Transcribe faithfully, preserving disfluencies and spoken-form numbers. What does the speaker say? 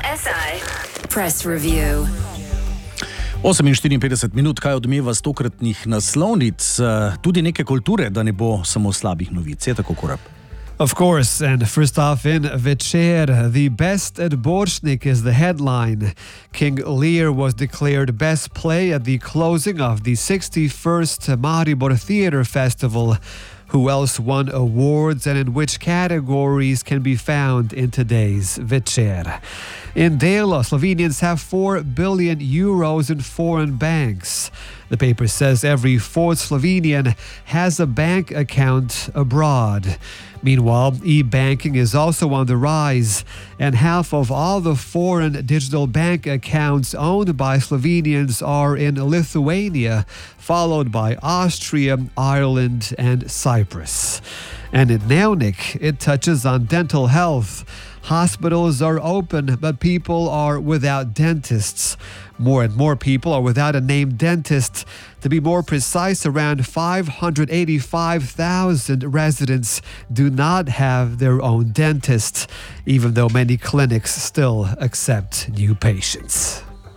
S I Press Review. osem in štiriinpetdeset minut, kaj odmeva z tokratnih naslovnic, tudi neke kulture, da ne bo samo slabih novic. Je tako, Korab? Of course, and first off in Večer, the best at Borštnik is the headline. King Lear was declared best play at the closing of the sixty-first Maribor Theatre Festival. Who else won awards and in which categories can be found in today's Večer? In Delo, Slovenians have four billion euros in foreign banks. The paper says every fourth Slovenian has a bank account abroad. Meanwhile, e-banking is also on the rise, and half of all the foreign digital bank accounts owned by Slovenians are in Lithuania, followed by Austria, Ireland, and Cyprus. And in Dnevnik, it touches on dental health. Hospitals are open, but people are without dentists. More and more people are without a named dentist. To be more precise, around five hundred eighty-five thousand residents do not have their own dentist, even though many clinics still accept new patients.